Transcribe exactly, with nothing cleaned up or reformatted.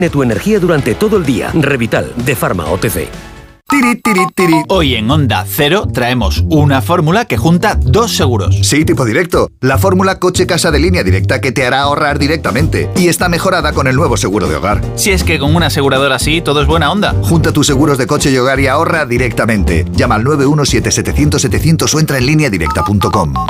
de tu energía durante todo el día. Revital, de Pharma O T C. Tiri, tiri, tiri. Hoy en Onda Cero traemos una fórmula que junta dos seguros. Sí, tipo directo. La fórmula coche-casa de Línea Directa que te hará ahorrar directamente. Y está mejorada con el nuevo seguro de hogar. Si es que con una aseguradora así todo es buena onda. Junta tus seguros de coche y hogar y ahorra directamente. Llama al nueve uno siete, setecientos, setecientos o entra en línea directa punto com.